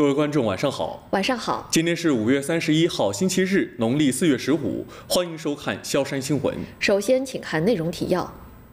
各位观众，晚上好。 晚上好。 今天是5月31号，星期日，农历4月15。欢迎收看萧山新闻。 首先，请看内容提要。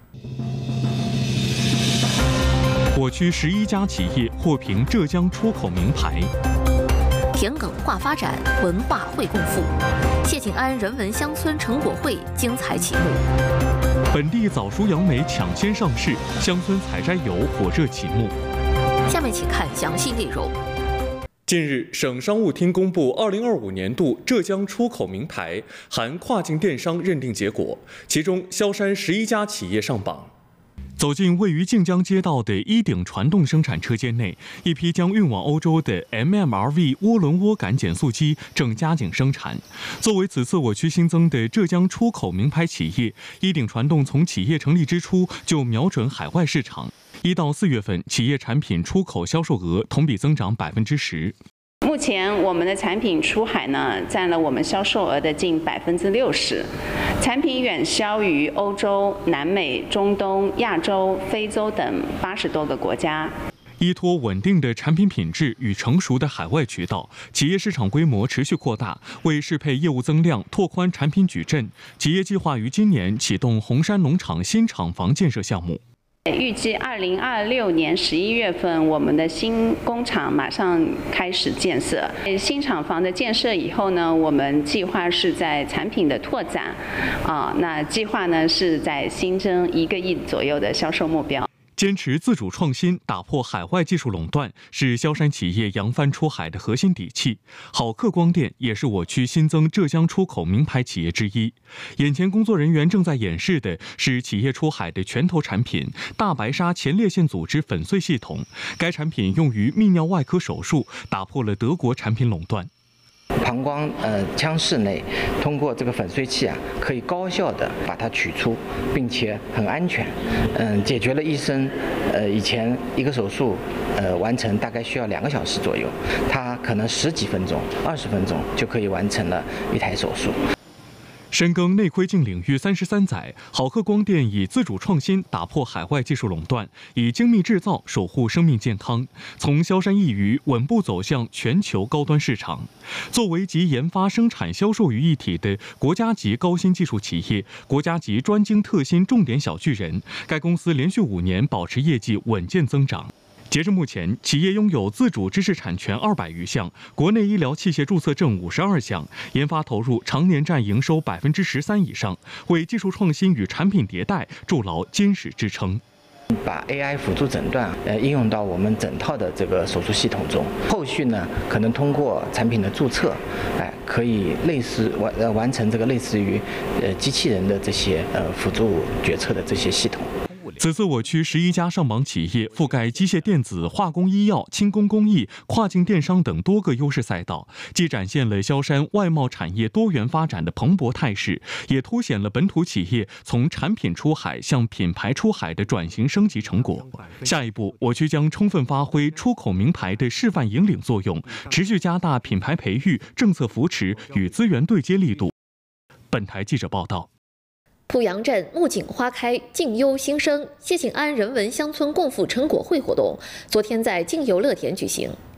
我区11家企业获评浙江出口名牌。 田埂画发展，文化会共富。谢景安人文乡村成果会精彩启幕。 本地早熟杨梅抢先上市，乡村采摘游火热启幕。 下面请看详细内容。 近日，省商务厅公布2025年度浙江出口名牌含跨境电商认定结果，其中萧山11家企业上榜。 走进位于靖江街道的一鼎传动生产车间内，一批将运往欧洲的 MMRV 涡轮涡杆减速机正加紧生产。作为此次我区新增的浙江出口名牌企业，一鼎传动从企业成立之初就瞄准海外市场。1到4月份，企业产品出口销售额同比增长10%。 目前我们的产品出海呢，占了我们销售额的近60%，产品远销于欧洲、南美、中东、亚洲、非洲等80多个国家。 依托稳定的产品品质与成熟的海外渠道，企业市场规模持续扩大。为适配业务增量，拓宽产品矩阵，企业计划于今年启动红山农场新厂房建设项目。 预计2026年11月份，我们的新工厂马上开始建设。新厂房的建设以后呢，我们计划是在产品的拓展，那计划呢是在新增1个亿左右的销售目标。 坚持自主创新，打破海外技术垄断，是萧山企业扬帆出海的核心底气。好客光电也是我区新增浙江出口名牌企业之一。眼前工作人员正在演示的是企业出海的拳头产品——大白鲨前列腺组织粉碎系统。该产品用于泌尿外科手术，打破了德国产品垄断。 膀胱腔室内通过这个粉碎器可以高效的把它取出，并且很安全，解决了医生以前一个手术完成大概需要2个小时左右，它可能10几分钟、20分钟就可以完成了一台手术。 深耕内窥镜领域33载，好客光电以自主创新打破海外技术垄断，以精密制造守护生命健康，从萧山一隅稳步走向全球高端市场。作为集研发、生产、销售于一体的国家级高新技术企业、国家级专精特新重点小巨人，该公司连续5年保持业绩稳健增长。截至目前，企业拥有自主知识产权200余项，国内医疗器械注册证52项，研发投入常年占营收13%以上，为技术创新与产品迭代筑牢坚实支撑。 把 AI 辅助诊断应用到我们整套的这个手术系统中，后续呢可能通过产品的注册，可以类似完成这个类似于机器人的这些辅助决策的这些系统。 此次我区11家上榜企业覆盖机械电子、化工医药、轻工工艺、跨境电商等多个优势赛道，既展现了萧山外贸产业多元发展的蓬勃态势，也凸显了本土企业从产品出海向品牌出海的转型升级成果。下一步，我区将充分发挥出口名牌的示范引领作用，持续加大品牌培育、政策扶持与资源对接力度。本台记者报道。 濮阳镇木槿花开，静优新生。谢景安人文乡村共富成果会活动昨天在静游乐田举行。